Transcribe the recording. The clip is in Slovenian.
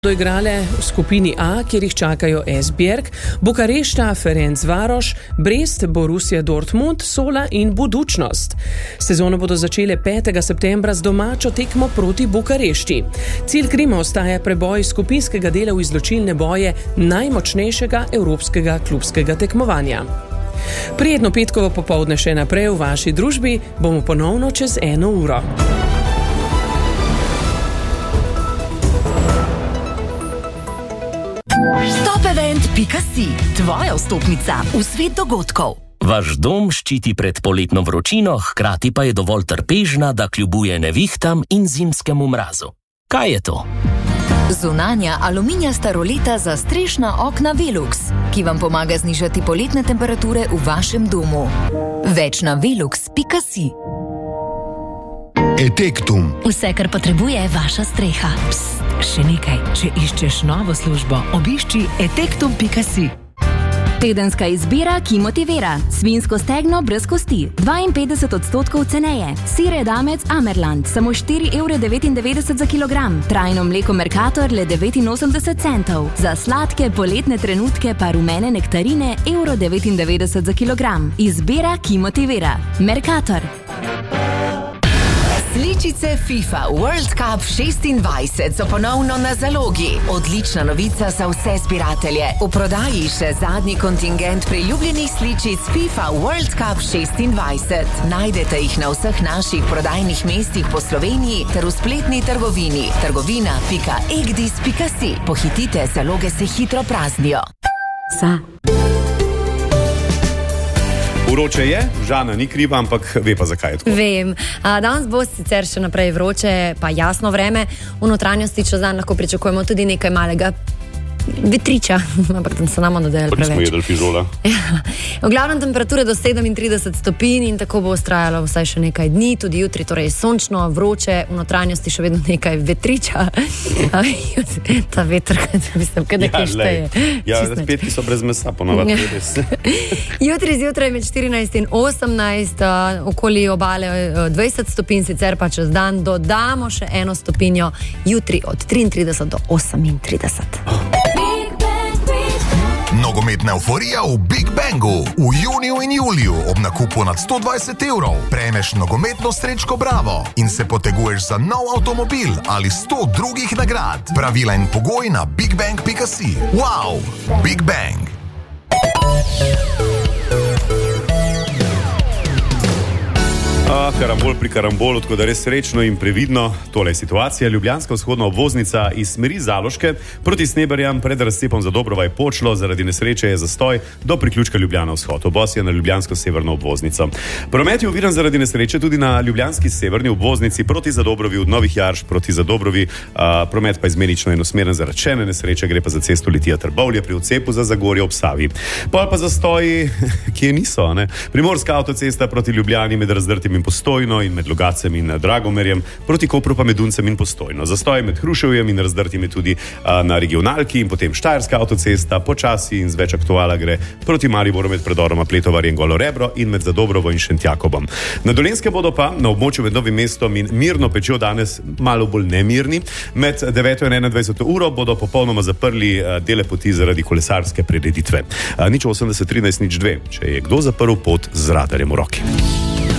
Doigrale v skupini A, kjer jih čakajo Esbjerg, Bukarešta, Ferencvaroš, Brest, Borussia Dortmund, Sola in Budućnost. Sezono bodo začele 5. septembra z domačo tekmo proti Bukarešti. Cilj Krima ostaja preboj skupinskega dela v izločilne boje najmočnejšega evropskega klubskega tekmovanja. Prijetno petkovo popoldne še naprej v vaši družbi, bomo ponovno čez 1 uro. Topevent.si, tvoja vstopnica v svet dogodkov. Vaš dom ščiti pred poletno vročino, hkrati pa je dovolj trpežna, da kljubuje nevihtam in zimskemu mrazu. Kaj je to? Zunanja aluminijasta roleta za strešna okna Velux, ki vam pomaga znižati poletne temperature v vašem domu. Več na velux.si. Etektum. Vse, kar potrebuje vaša streha. Psst, še nekaj. Če iščeš novo službo, obišči etektum.si. Tedenska izbira, ki motivira. Svinjsko stegno brez kosti, 52% ceneje. Sir edamec Amerland, samo 4,99 € za kilogram. Trajno mleko Mercator le 89 centov. Za sladke poletne trenutke pa rumene nektarine €1,99 za kilogram. Izbira, ki motivira. Mercator. Sličice FIFA World Cup 26 so ponovno na zalogi. Odlična novica za vse zbiratelje. V prodaji še zadnji kontingent priljubljenih sličic FIFA World Cup 26. Najdete jih na vseh naših prodajnih mestih po Sloveniji ter v spletni trgovini trgovina.egdis.si. Pohitite, zaloge se hitro praznijo. Vroče je, Žana ni kriva, ampak ve pa zakaj je tako. Vem. Danes bo sicer še naprej vroče, pa jasno vreme. V notranjosti čez dan lahko pričakujemo tudi nekaj malega vetriča, ampak tam se nam nadejali preveč. Pa nismo jedli fižola. V glavnem temperature do 37 stopinj in tako bo ustrajalo vsaj še nekaj dni, tudi jutri, torej sončno, vroče, v notranjosti še vedno nekaj vetriča. Ta veter, mislim, kaj nekaj šteje. Ja, petki so brez mesa, ponovadi res. Jutri zjutraj med 14 in 18, okoli obale 20 stopinj, sicer pa čez dan dodamo še 1 stopinjo, jutri od 33 do 38. Nogometna euforija v Big Bangu. V juniju in juliju ob nakupu nad 120 €. Prejmeš nogometno srečko Bravo in se poteguješ za nov avtomobil ali 100 drugih nagrad. Pravila in pogoji na bigbang.si. Wow! Big Bang! Karambol pri karambolu, tako da res srečno in previdno. Tole je situacija. Ljubljanska vzhodna obvoznica iz smeri Zaloške proti Sneberjam pred razcepom za Dobrovaj Počlo zaradi nesreče je zastoj do priključka Ljubljana vzhod. Obvoz je na ljubljansko severno obvoznico. Promet je oviran zaradi nesreče tudi na ljubljanski severni obvoznici proti Zadobrovi od Novih Jarš proti Zadobrovi. Promet pa je izmenično enosmeren zaradi čene nesreče, gre pa za cesto Litija Trbovlje pri odcepu za Zagorje ob Savi. Pol pa zastoji, ki niso, ne? Primorska avtocesta proti Ljubljani med Razdrtim in Postojno in med Logacem in Dragomerjem, proti Kopru pa med Duncem in Postojno. Zastoj med Hruševjem in Razdrtim je tudi na regionalki in potem Štajerska avtocesta, počasi in z več aktuala gre proti Mariboru med predoroma Pletovar in Golo Rebro in med Zadobrovo in Šentjakobom. Na Dolenjskem bodo pa na območju med Novim mestom in Mirno Pečjo danes malo bolj nemirni. Med 9 in 21 uro bodo popolnoma zaprli dele poti zaradi kolesarske prireditve. 080 13 02, če je kdo zaprl pot z radarjem v roki.